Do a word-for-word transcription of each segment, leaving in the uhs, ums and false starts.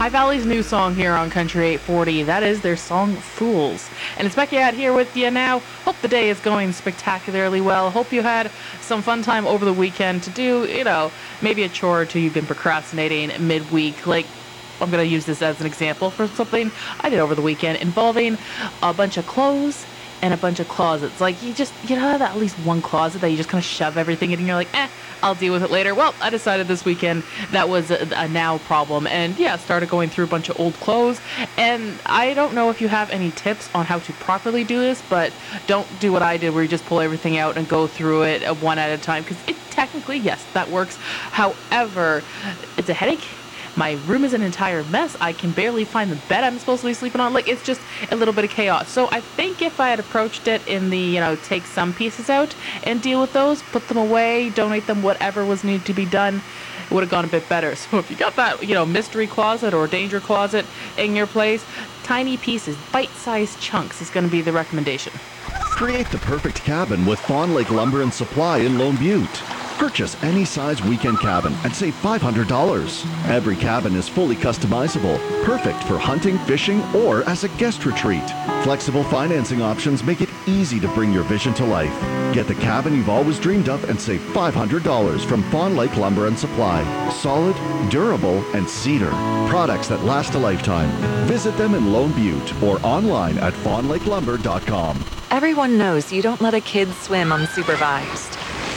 High Valley's new song here on Country eight forty. That is their song Fools. And it's Becky out here with you now. Hope the day is going spectacularly well. Hope you had some fun time over the weekend to do, you know, maybe a chore or two you've been procrastinating midweek. Like, I'm going to use this as an example for something I did over the weekend involving a bunch of clothes and a bunch of closets. Like, you just, you know, that at least one closet that you just kind of shove everything in and you're like, eh, I'll deal with it later. Well, I decided this weekend that was a, a now problem. And yeah, started going through a bunch of old clothes. And I don't know if you have any tips on how to properly do this, but don't do what I did where you just pull everything out and go through it uh, one at a time. Because it technically, yes, that works. However, it's a headache. My room is an entire mess. I can barely find the bed I'm supposed to be sleeping on. Like, it's just a little bit of chaos. So I think if I had approached it in the, you know, take some pieces out and deal with those, put them away, donate them, whatever was needed to be done, it would have gone a bit better. So if you got that, you know, mystery closet or danger closet in your place, tiny pieces, bite-sized chunks is going to be the recommendation. Create the perfect cabin with Fawn Lake Lumber and Supply in Lone Butte. Purchase any size weekend cabin and save five hundred dollars. Every cabin is fully customizable, perfect for hunting, fishing, or as a guest retreat. Flexible financing options make it easy to bring your vision to life. Get the cabin you've always dreamed of and save five hundred dollars from Fawn Lake Lumber and Supply. Solid, durable, and cedar. Products that last a lifetime. Visit them in Lone Butte or online at fawn lake lumber dot com. Everyone knows you don't let a kid swim unsupervised.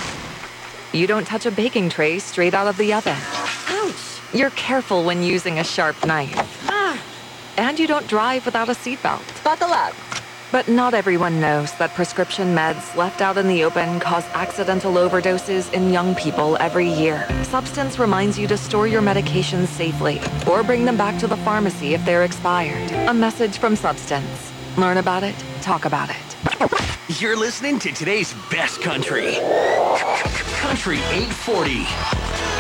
You don't touch a baking tray straight out of the oven. Ouch! You're careful when using a sharp knife. Ah! And you don't drive without a seatbelt. Buckle up! But not everyone knows that prescription meds left out in the open cause accidental overdoses in young people every year. Substance reminds you to store your medications safely or bring them back to the pharmacy if they're expired. A message from Substance. Learn about it, talk about it. You're listening to today's best country. Country eight forty.